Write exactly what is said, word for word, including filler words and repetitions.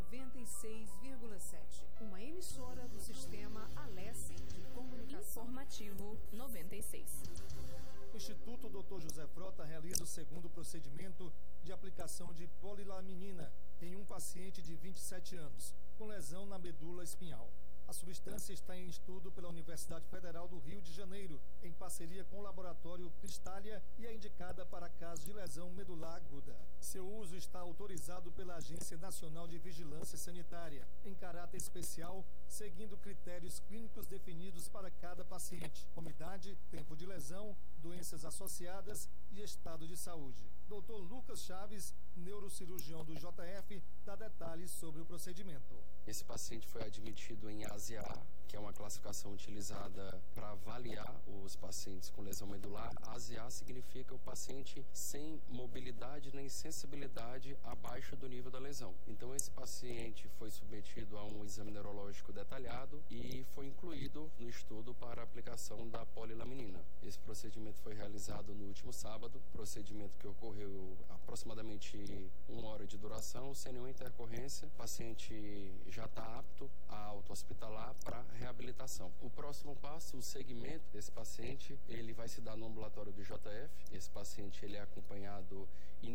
noventa e seis vírgula sete, uma emissora do sistema Alesse de comunicação. Informativo noventa e seis. O Instituto doutor José Frota realiza o segundo procedimento de aplicação de polilaminina em um paciente de vinte e sete anos, com lesão na medula espinhal. A substância está em estudo pela Universidade Federal do Rio de Janeiro, em parceria com o laboratório Cristália, e é indicada para casos de lesão medular aguda. Seu uso está autorizado pela Agência Nacional de Vigilância Sanitária, em caráter especial, seguindo critérios clínicos definidos para cada paciente, como idade, tempo de lesão, doenças associadas e estado de saúde. doutor Lucas Chaves, neurocirurgião do J F, dá detalhes sobre o procedimento. Esse paciente foi admitido em A S I A, que é uma classificação utilizada para avaliar os pacientes com lesão medular. A S I A significa o paciente sem mobilidade nem sensibilidade abaixo do nível da lesão. Então esse paciente foi submetido a um exame neurológico detalhado e foi incluído no estudo para a aplicação da polilaminina. Esse procedimento foi realizado no último sábado, procedimento que ocorreu aproximadamente uma hora de duração, sem nenhuma intercorrência. O paciente já está apto a auto-hospitalar para reabilitação. O próximo passo, o segmento desse paciente, ele vai se dar no ambulatório do J F. Esse paciente ele é acompanhado